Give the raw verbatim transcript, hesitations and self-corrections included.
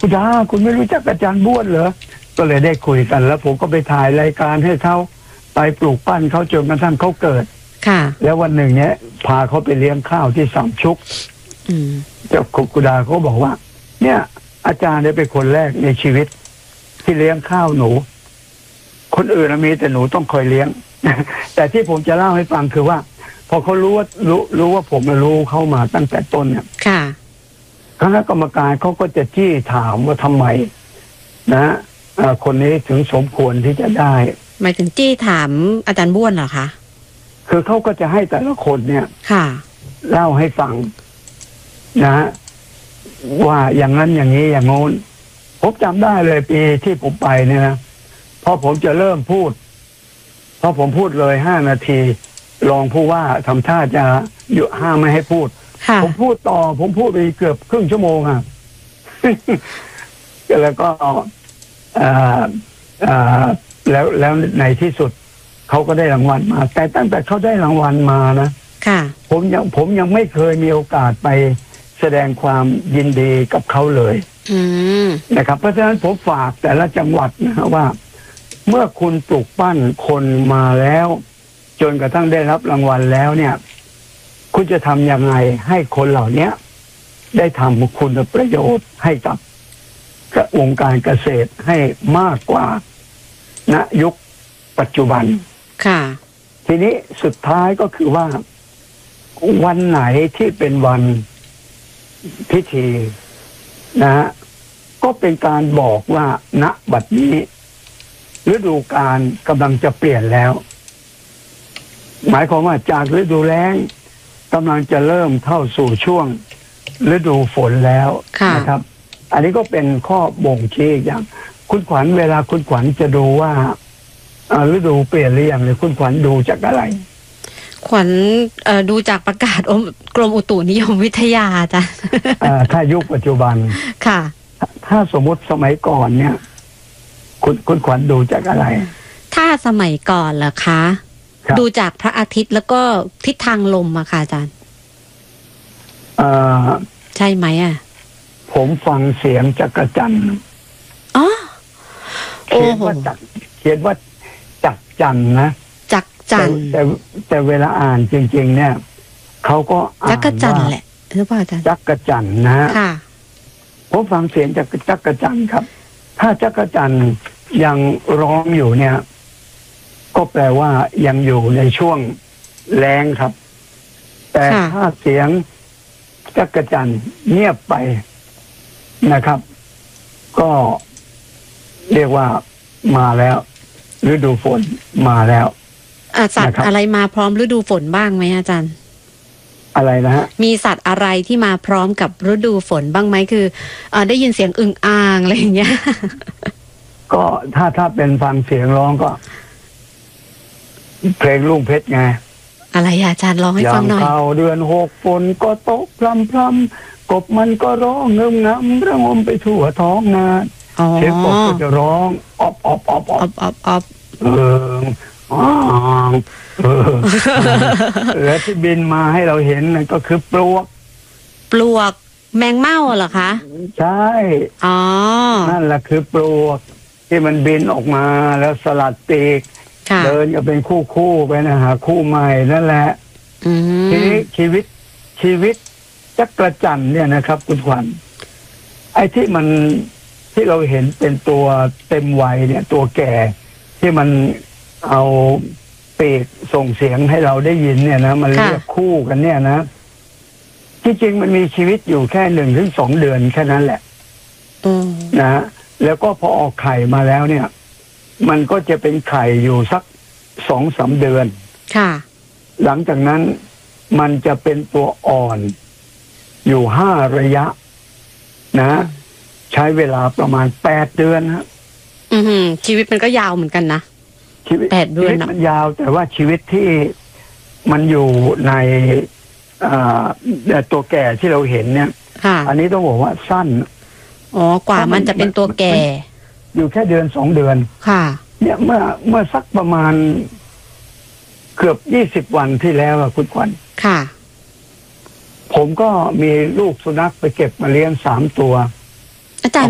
คุณดาคุณไม่รู้จักอาจารย์บ้วนเหรอก็เลยได้คุยกันแล้วผมก็ไปถ่ายรายการให้เขาไปปลูกปั้นเขาจนกระทั่งเขาเกิดค่ะแล้ววันหนึ่งเนี้ยพาเขาไปเลี้ยงข้าวที่สามชุกเจ้าคุณดาเขาบอกว่าเนี่ยอาจารย์ได้เป็นคนแรกในชีวิตที่เลี้ยงข้าวหนูคนอื่นมีแต่หนูต้องคอยเลี้ยง แต่ที่ผมจะเล่าให้ฟังคือว่าพอเขารู้ว่ารู้รู้ว่าผมรู้เข้ามาตั้งแต่ต้นเนี่ยค่ะคณะกรรมการเขาก็จะจี้ถามว่าทำไมนะคนนี้ถึงสมควรที่จะได้หมายถึงจี้ถามอาจารย์บ้วนเหรอคะคือเขาก็จะให้แต่ละคนเนี่ยค่ะเล่าให้ฟังนะว่าอย่างนั้นอย่างนี้อย่างโน้นผมจำได้เลยปีที่ผมไปเนี่ยนะพอผมจะเริ่มพูดพอผมพูดเลยห้านาทีรองผู้ว่าทำท่าจะหยุดห้ามไม่ให้พูดผมพูดต่อผมพูดไปเกือบครึ่งชั่วโมงอ่ะ แล้วก็แล้วแล้วในที่สุดเขาก็ได้รางวัลมาแต่ตั้งแต่เขาได้รางวัลมานะผมยังผมยังไม่เคยมีโอกาสไปแสดงความยินดีกับเขาเลยนะครับเพราะฉะนั้นผมฝากแต่ละจังหวัดนะว่าเมื่อคุณปลูกปั้นคนมาแล้วจนกระทั่งได้รับรางวัลแล้วเนี่ยคุณจะทำยังไงให้คนเหล่านี้ได้ทำคุณประโยชน์ให้กับวงการเกษตรให้มากกว่าณยุคปัจจุบันค่ะทีนี้สุดท้ายก็คือว่าวันไหนที่เป็นวันพิธีนะฮะก็เป็นการบอกว่าณบัดนี้ฤดูกาลกำลังจะเปลี่ยนแล้วหมายความว่าจากฤดูแล้งกำลังจะเริ่มเข้าสู่ช่วงฤดูฝนแล้วนะครับอันนี้ก็เป็นข้อบ่งชี้อย่างคุณขวัญเวลาคุณขวัญจะดูว่าฤดูเปลี่ยนหรือยังเนี่ยคุณขวัญดูจากอะไรขวัญดูจากประกาศกรมอุตุนิยมวิทยาจ้ะถ้ายุคปัจจุบันค่ะถ้าสมมติสมัยก่อนเนี่ยคุณคุณขวัญดูจากอะไรถ้าสมัยก่อนเหรอคะดูจากพระอาทิตย์แล้วก็ทิศทางลมอะค่ะอาจารย์ใช่ไหมอ่ะผมฟังเสียงจักรจันทร์อ๋อเขียนว่าจักเขียนว่าจักจันนะจักจันแต่แต่เวลาอ่านจริงๆเนี่ยเขาก็อ่านว่าจักจันแหละหรือเปล่าอาจารย์จักจันนะค่ะผมฟังเสียงจากจักจันครับถ้าจักจันยังร้องอยู่เนี่ยก็แปลว่ายังอยู่ในช่วงแล้งครับแต่ถ้าเสียงจักจันเงียบไปนะครับก็เรียกว่ามาแล้วฤดูฝนมาแล้วสัตว์อะไรมาพร้อมฤดูฝนบ้างไหมอาจารย์อะไรนะฮะมีสัตว์อะไรที่มาพร้อมกับฤดูฝนบ้างไหมคือเอ่อได้ยินเสียงอึ่งอ่างอะไรอย่างเงี้ยก็ถ้าถ้าเป็นฟังเสียงร้องก็เพลงลุงเพชรไงอะไรอาจารย์ร้องให้ฟังหน่อยอย่างเข้าเดือนหกฝนก็ตกพรำพรำกบมันก็ร้องเงื้องำระงมไปทั่วท้องนาเสียงกบก็จะร้องออบออบออบออบออบออบเอออ๋อเออแล้วที่บินมาให้เราเห็นนั่นก็คือปลวกปลวกแมงเม่าเหรอคะใช่อ๋อนั่นแหละคือปลวกที่มันบินออกมาแล้วสลัดปีกเดินก็เป็นคู่คู่ไปนะหาคู่ใหม่นั่นแหละทีนี้ชีวิตชีวิตจักรจันทร์เนี่ยนะครับคุณขวัญไอ้ที่มันที่เราเห็นเป็นตัวเต็มวัยเนี่ยตัวแก่ที่มันเอาปีกส่งเสียงให้เราได้ยินเนี่ยนะมันเรียกคู่กันเนี่ยนะที่จริงมันมีชีวิตอยู่แค่หนึ่งถึงสองเดือนแค่นั้นแหละนะแล้วก็พอออกไข่มาแล้วเนี่ยมันก็จะเป็นไข่อยู่สักสองสามเดือนค่ะหลังจากนั้นมันจะเป็นตัวอ่อนอยู่ห้าระยะนะใช้เวลาประมาณแปดเดือนฮะอือชีวิตมันก็ยาวเหมือนกันนะชีวิตแปดเดือนมันยาวแต่ว่าชีวิตที่มันอยู่ในตัวแก่ที่เราเห็นเนี่ยอันนี้ต้องบอกว่าสั้นอ๋อกว่ามันจะเป็นตัวแก่อยู่แค่เดือนสองเดือนค่ะเนี่ยเมื่อเมื่อสักประมาณเกือบยี่สิบวันที่แล้วอะคุณขวัญค่ะผมก็มีลูกสุนัขไปเก็บมาเลี้ยงสามตัวอาจารย์